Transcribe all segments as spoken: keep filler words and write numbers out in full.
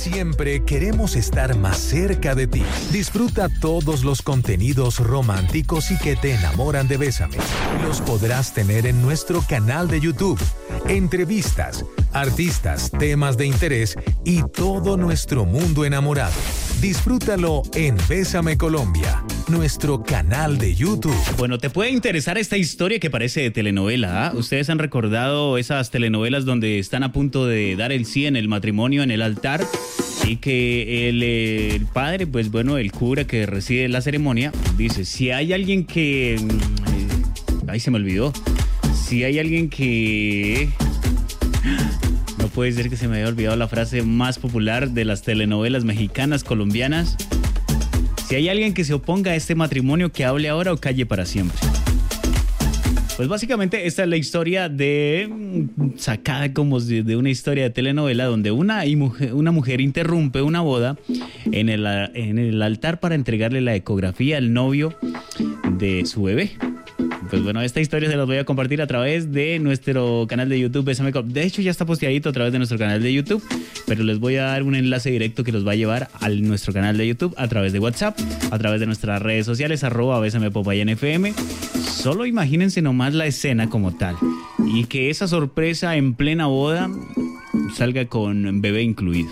Siempre queremos estar más cerca de ti. Disfruta todos los contenidos románticos y que te enamoran de Bésame. Los podrás tener en nuestro canal de YouTube. Entrevistas, artistas, temas de interés y todo nuestro mundo enamorado. Disfrútalo en Bésame Colombia, nuestro canal de YouTube. Bueno, te puede interesar esta historia que parece de telenovela, ¿ah? Ustedes han recordado esas telenovelas donde están a punto de dar el sí en el matrimonio, en el altar, y que el, el padre, pues bueno, el cura que reside en la ceremonia, dice, si hay alguien que... Eh, ay, se me olvidó. Si hay alguien que... No puede ser que se me haya olvidado la frase más popular de las telenovelas mexicanas, colombianas. Si hay alguien que se oponga a este matrimonio, que hable ahora o calle para siempre. Pues básicamente esta es la historia de... sacada como de una historia de telenovela donde una, y mujer, una mujer interrumpe una boda en el, en el altar para entregarle la ecografía al novio de su bebé. Pues bueno, esta historia se las voy a compartir a través de nuestro canal de YouTube. Bésame. De hecho, ya está posteadito a través de nuestro canal de YouTube, pero les voy a dar un enlace directo que los va a llevar a nuestro canal de YouTube a través de WhatsApp, a través de nuestras redes sociales, arroba Bésame Popayán F M. Solo imagínense nomás la escena como tal y que esa sorpresa en plena boda salga con bebé incluido.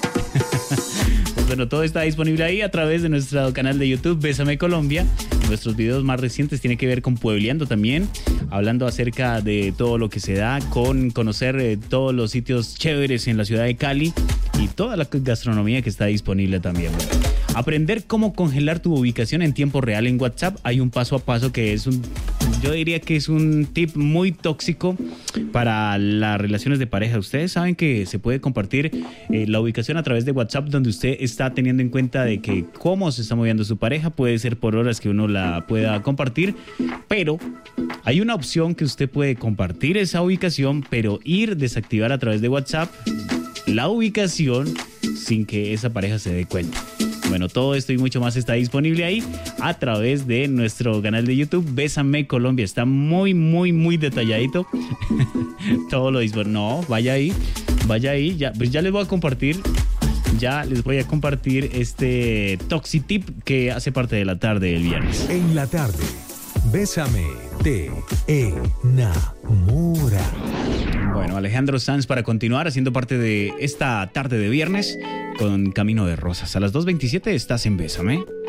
Bueno, todo está disponible ahí a través de nuestro canal de YouTube, Bésame Colombia. Nuestros videos más recientes tienen que ver con puebleando también, hablando acerca de todo lo que se da, con conocer eh, todos los sitios chéveres en la ciudad de Cali y toda la gastronomía que está disponible también. Bueno, aprender cómo congelar tu ubicación en tiempo real en WhatsApp. Hay un paso a paso que es un... yo diría que es un tip muy tóxico para las relaciones de pareja. Ustedes saben que se puede compartir eh, la ubicación a través de WhatsApp, donde usted está teniendo en cuenta de que cómo se está moviendo su pareja. Puede ser por horas que uno la pueda compartir, pero hay una opción que usted puede compartir esa ubicación, pero ir desactivar a través de WhatsApp la ubicación sin que esa pareja se dé cuenta. Bueno, todo esto y mucho más está disponible ahí a través de nuestro canal de YouTube, Bésame Colombia. Está muy, muy, muy detalladito. Todo lo disponible. No, vaya ahí, vaya ahí. Ya, pues ya les voy a compartir, ya les voy a compartir este Toxitip que hace parte de la tarde del viernes. En la tarde, Bésame te enamora. Bueno, Alejandro Sanz para continuar haciendo parte de esta tarde de viernes con Camino de Rosas. A las dos veintisiete estás en Bésame.